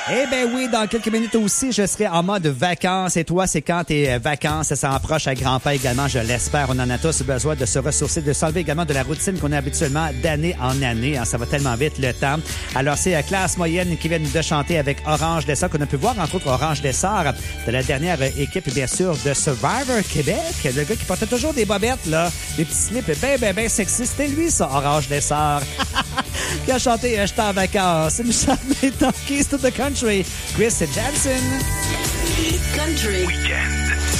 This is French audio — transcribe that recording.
Eh ben oui, dans quelques minutes aussi, je serai en mode vacances. Et toi, c'est quand tes vacances s'en approchent à grands pas également, je l'espère. On en a tous besoin de se ressourcer, de s'enlever également de la routine qu'on a habituellement d'année en année. Ça va tellement vite le temps. Alors, c'est Classe Moyenne qui vient de chanter avec Orange Lessard, qu'on a pu voir, entre autres, Orange Lessard, de la dernière équipe, bien sûr, de Survivor Québec. Le gars qui portait toujours des bobettes, là, des petits slips bien sexy. C'était lui, ça, Orange Lessard. Qui a chanté « J'étais en vacances ». Nous sommes maintenant Keys to the Country. Chris Jansen. Country. Weekend.